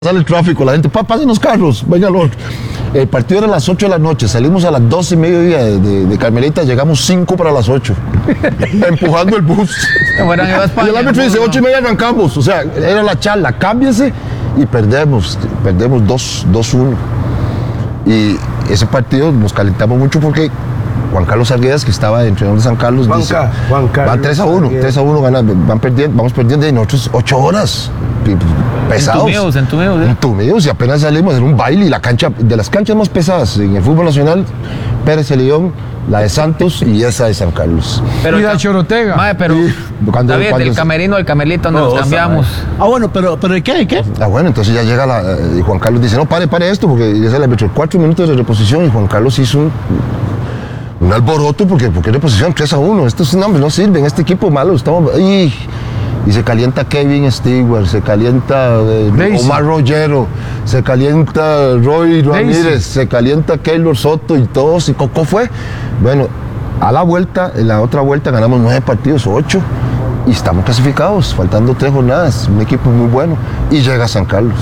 Sale el tráfico, la gente, pasen los carros, venga el otro. El partido era a las 8 de la noche, salimos a las 12:30 de Carmelita, llegamos 5 para las 8, empujando el bus. Bueno, y el árbitro dice, 8:30 arrancamos, o sea, era la charla, cámbiense, y perdemos 2-1. Y ese partido nos calentamos mucho porque Juan Carlos Arguedas, que estaba de entrenador de San Carlos, dice, van 3-1, vamos perdiendo y nosotros 8 horas. Pesados. Entumidos, y apenas salimos en un baile, y la cancha, de las canchas más pesadas en el fútbol nacional, Pérez de León, la de Santos y esa de San Carlos. Pero y la Chorotega. Madre, pero cuando del camerino al Carmelito nos cambiamos. Bueno, pero ¿de qué? Bueno, entonces ya llega y Juan Carlos dice, no, pare esto, porque ya se le metió 4 minutos de reposición y Juan Carlos hizo un alboroto porque reposición 3-1, estos nombres no sirven, este equipo malo, y se calienta Kevin Stewart, se calienta Omar Rollero, se calienta Roy Ramírez, se calienta Keylor Soto y todos, y Coco fue. Bueno, en la otra vuelta ganamos 9 partidos, 8, y estamos clasificados, faltando 3 jornadas, un equipo muy bueno, y llega San Carlos.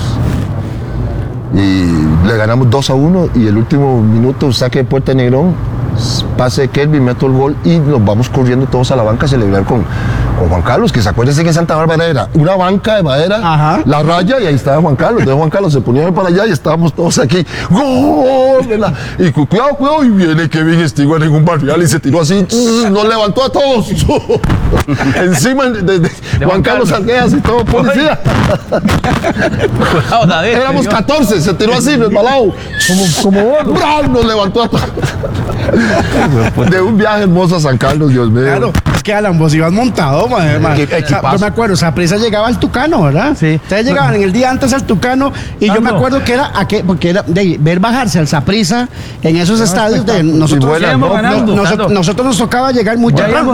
Y le ganamos 2-1, y el último minuto, saque de puerta de Negrón, pase de Kelvin, meto el gol y nos vamos corriendo todos a la banca a celebrar con Juan Carlos, que se acuérdense que en Santa Bárbara era una banca de madera, la raya, y ahí estaba Juan Carlos. Entonces Juan Carlos se ponía para allá y estábamos todos aquí, ¡gol! Y cuidado, y viene Kevin Stewart en un barrial y se tiró así, nos levantó a todos encima de Juan Carlos Arguedas y todo policía. Éramos 14, se tiró así, resbalado, como nos levantó a todos. De un viaje hermoso a San Carlos, Dios mío. Claro, es que Alan, vos ibas montado, yo me acuerdo, Saprissa llegaba al Tucano, ¿verdad? Sí. Ustedes llegaban en el día antes al Tucano y yo me acuerdo que era porque era de ver bajarse al Saprissa en esos estadios de nosotros. Nosotros nos tocaba llegar muy temprano.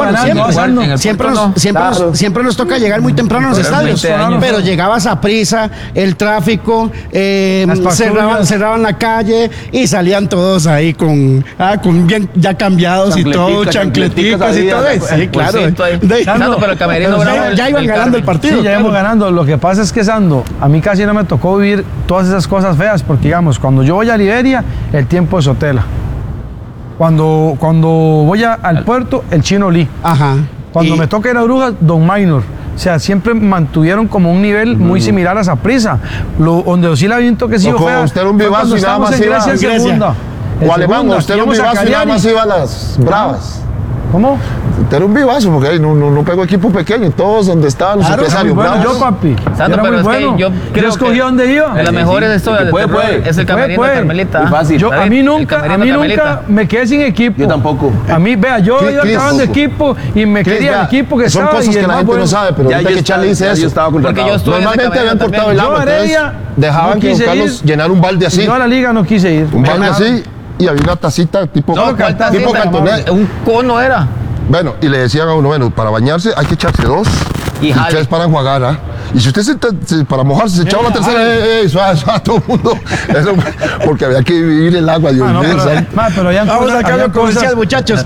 Siempre nos toca llegar muy temprano a los estadios. Pero llegaba Saprissa, el tráfico, cerraban la calle y salían todos ahí con bien ya cambiados y todo, chancleticas y todo eso. Sí, claro. Pero el camerino ya iban ganando el partido. Sí, ya íbamos ganando. Lo que pasa es que, Sando, a mí casi no me tocó vivir todas esas cosas feas, porque, digamos, cuando yo voy a Liberia, el tiempo es Sotela. Cuando voy al puerto, el Chino Lee. Ajá. Cuando me toca ir a Brujas, Don Minor. O sea, siempre mantuvieron como un nivel muy similar a Saprissa. Donde sí la vi un toquecillo fea. Usted era un vivazo y nada más iba a segunda. O Alemán, usted era un vivazo y nada más iba a las Bravas. ¿Cómo? Usted era un vivazo, porque ahí no pegó equipo pequeño, todos donde estaban los empresarios. Bueno, yo, papi. Santo, pero es que yo escogí dónde iba. De las mejores de esto es el camerino de Carmelita. Muy fácil. A mí nunca me quedé sin equipo. Yo tampoco. A mí, vea, yo iba acabando equipo y me quería el equipo que estaba. Son cosas que la gente no sabe, pero ahorita que Charlie dice eso. Porque yo estuve normalmente habían cortado el agua, entonces dejaban que Carlos llenar un balde así. Yo a la liga no quise ir. Un balde así, y había una tacita tipo cantonera. Un cono era. Bueno, y le decían a uno, para bañarse hay que echarse 2 y 3 para enjuagar, ¿ah? Y si usted para mojarse se echaba la tercera, suave, todo el mundo. Eso, porque había que vivir el agua, Dios mío. Pero ya vamos al cambio comercial, muchachos.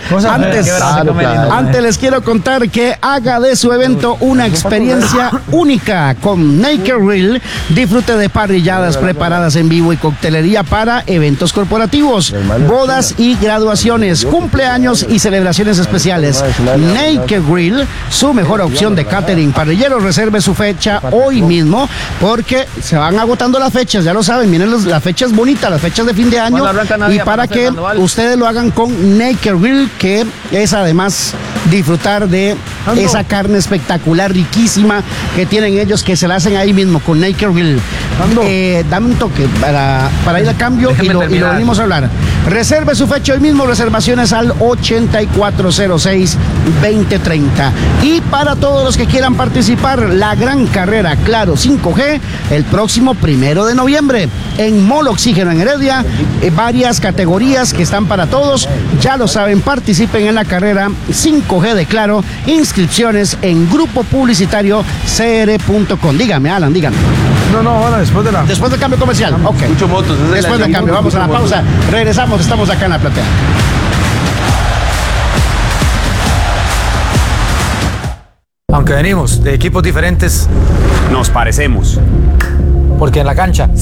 Antes les quiero contar que haga de su evento una experiencia única con Naked Grill. Disfrute de parrilladas preparadas en vivo y coctelería para eventos corporativos, bodas y graduaciones, cumpleaños y celebraciones especiales. Naked Grill, su mejor opción de catering parrillero. Reserve su fecha hoy mismo, porque se van agotando las fechas, ya lo saben, miren las fechas bonitas, las fechas de fin de año, y para que ustedes lo hagan con Naked Grill, que es además disfrutar de esa carne espectacular, riquísima, que tienen ellos, que se la hacen ahí mismo con Naked Grill. Dame un toque para ir al cambio y lo venimos a hablar. Reserve su fecha hoy mismo, reservaciones al 8406-2030. Y para todos los que quieran participar, la gran carrera Claro 5G el próximo 1 de noviembre en Mall Oxígeno en Heredia. Varias categorías que están para todos, ya lo saben, participen en la carrera 5G de Claro. Inscripciones en grupo publicitario cr.com. Dígame, Alan, dígame. No, ahora después del cambio comercial. Ok. Mucho motos. Después del cambio, vamos a la pausa. Regresamos, estamos acá en La Platea. Aunque venimos de equipos diferentes, nos parecemos. porque en la cancha